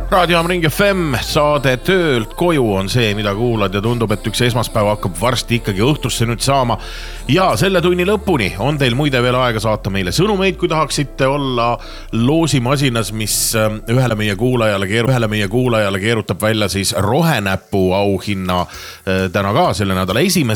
Raadiojaam Ring FM saade töölt koju on see, mida kuulad ja tundub, et üks esmaspäev hakkab varsti ikkagi õhtusse nüüd saama. Ja selle tunni lõpuni on teil muide veel aega saata meile sõnumeid, kui tahaksite olla loosimasinas, mis ühele meie kuulajale keerutab välja siis rohenäpu auhinna täna ka selle nädala 1.